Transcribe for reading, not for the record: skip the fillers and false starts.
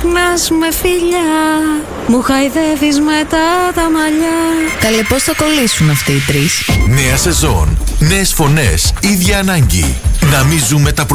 ξυπνάς με φιλιά, μου χαϊδεύεις μετά τα μαλλιά. Καλέ, πώς θα κολλήσουν αυτοί οι τρεις? Νέα σεζόν, νέες φωνές, ίδια ανάγκη. Να μην ζούμε τα